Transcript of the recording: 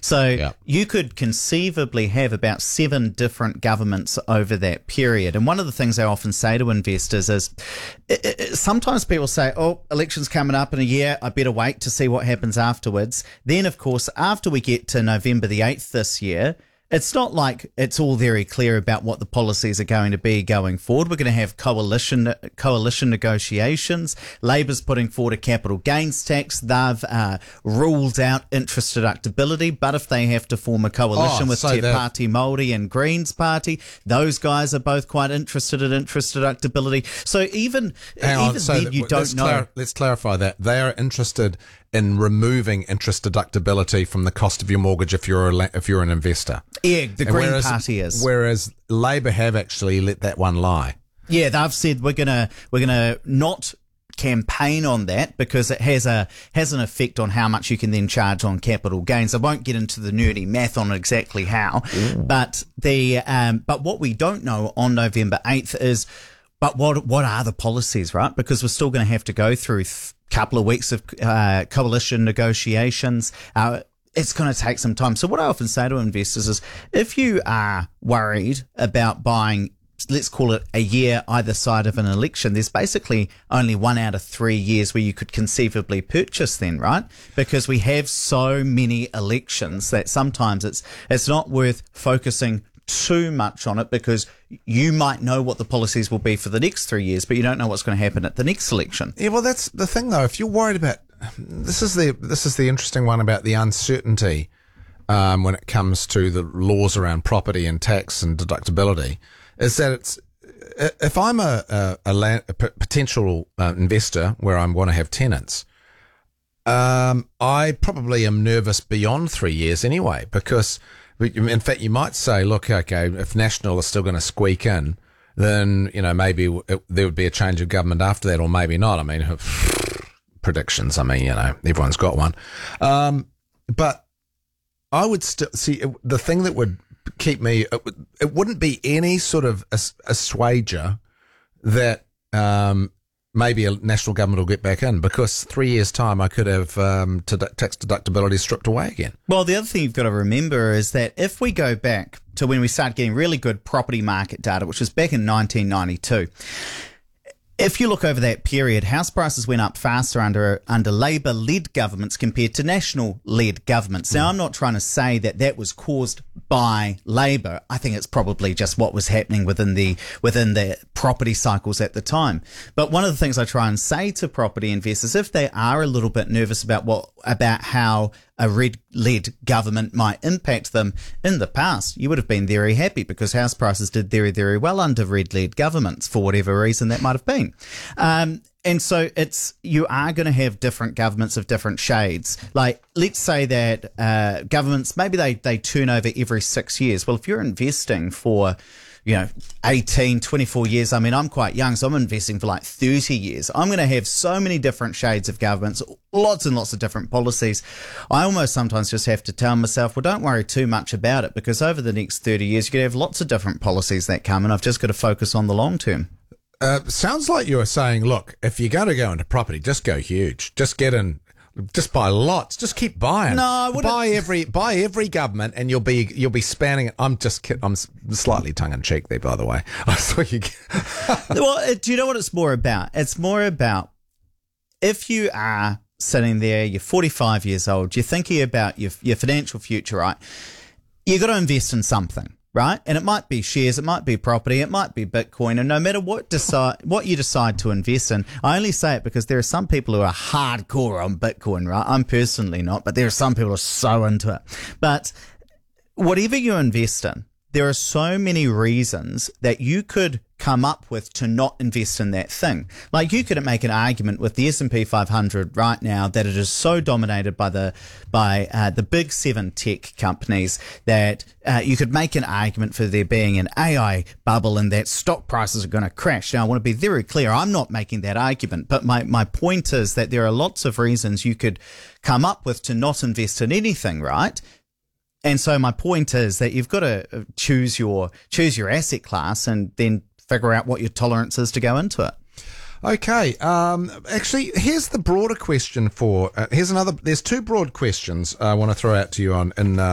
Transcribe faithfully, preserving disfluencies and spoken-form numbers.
So Yeah. you could conceivably have about seven different governments over that period. And one of the things I often say to investors is i i sometimes people say, oh, election's coming up in a year, I better wait to see what happens afterwards. Then, of course, after we get to November the eighth this year, it's not like it's all very clear about what the policies are going to be going forward. We're going to have coalition coalition negotiations. Labor's putting forward a capital gains tax. They've uh, ruled out interest deductibility, but if they have to form a coalition Oh, with so Te they're- Pāti Māori and Greens Party, those guys are both quite interested in interest deductibility. So even Hang on, even so then, that- you let's don't know. clar- let's clarify that. They are interested in removing interest deductibility from the cost of your mortgage if you're a, la- if you're an investor. Yeah, the And Green whereas, Party is. Whereas Labor have actually let that one lie. Yeah, they've said we're gonna we're gonna not campaign on that because it has a has an effect on how much you can then charge on capital gains. I won't get into the nerdy math on exactly how, but the um, but what we don't know on November eighth is, but what what are the policies, right? Because we're still going to have to go through th- couple of weeks of uh, coalition negotiations. Uh, it's going to take some time. So what I often say to investors is, if you are worried about buying, let's call it a year either side of an election, there's basically only one out of three years where you could conceivably purchase then, right? Because we have so many elections that sometimes it's it's not worth focusing too much on it, because you might know what the policies will be for the next three years, but you don't know what's going to happen at the next election. Yeah, well, that's the thing, though. If you're worried about this, is the this is the interesting one about the uncertainty um, when it comes to the laws around property and tax and deductibility, is that it's if I'm a a, a, land, a p- potential uh, investor where I want to have tenants, um, I probably am nervous beyond three years anyway, because in fact you might say, look, okay, if National is still going to squeak in, then, you know, maybe it, there would be a change of government after that, or maybe not. I mean, predictions, I mean, you know, everyone's got one. Um, but I would still see the thing that would keep me, it, would, it wouldn't be any sort of ass- assuager that um, maybe a national government will get back in, because three years' time I could have um, t- tax deductibility stripped away again. Well, the other thing you've got to remember is that if we go back to when we started getting really good property market data, which was back in nineteen ninety-two, if you look over that period, house prices went up faster under under Labor-led governments compared to National-led governments. Now, I'm not trying to say that that was caused by Labor. I think it's probably just what was happening within the within the property cycles at the time. But one of the things I try and say to property investors, if they are a little bit nervous about what about how a red-led government might impact them, in the past, you would have been very happy because house prices did very, very well under red-led governments for whatever reason that might have been. Um, and so it's, you are going to have different governments of different shades. Like, let's say that uh, governments, maybe they, they turn over every six years. Well, if you're investing for, you know, eighteen, twenty-four years. I mean, I'm quite young, so I'm investing for like thirty years. I'm going to have so many different shades of governments, lots and lots of different policies. I almost sometimes just have to tell myself, well, don't worry too much about it, because over the next thirty years, you're going to have lots of different policies that come, and I've just got to focus on the long term. Uh, sounds like you're saying, look, if you're going to go into property, just go huge. Just get in. Just buy lots. Just keep buying. No, I wouldn't. Buy every buy every government, and you'll be you'll be spanning it. I'm just kid- I'm s- slightly tongue in cheek there, by the way. I saw you. Well, uh, do you know what it's more about? It's more about if you are sitting there, you're forty-five years old, you're thinking about your your financial future, right? You've got to invest in something. Right? And it might be shares, it might be property, it might be Bitcoin, and no matter what decide what you decide to invest in, I only say it because there are some people who are hardcore on Bitcoin, right? I'm personally not, but there are some people who are so into it. But whatever you invest in, there are so many reasons that you could come up with to not invest in that thing. Like, you could make an argument with the S and P five hundred right now that it is so dominated by the by uh, the big seven tech companies that uh, you could make an argument for there being an A I bubble and that stock prices are going to crash. Now, I want to be very clear, I'm not making that argument, but my, my point is that there are lots of reasons you could come up with to not invest in anything, right? And so my point is that you've got to choose your choose your asset class and then figure out what your tolerance is to go into it. Okay. Um, actually, here's the broader question for. Uh, here's another. There's two broad questions I want to throw out to you on in. Uh,